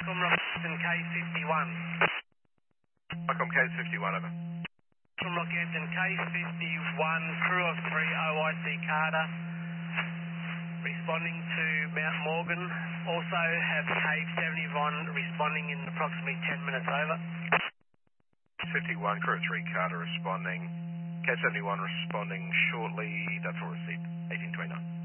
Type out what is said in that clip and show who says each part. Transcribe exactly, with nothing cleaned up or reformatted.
Speaker 1: From Rockhampton K fifty-one.
Speaker 2: Welcome K fifty-one, over.
Speaker 1: From Rockhampton K fifty-one, crew of three O I C Carter, responding to Mount Morgan. Also have K seventy-one responding in approximately ten minutes, over.
Speaker 2: fifty-one, crew of three Carter responding. K seventy-one responding shortly. That's all received. eighteen twenty-nine.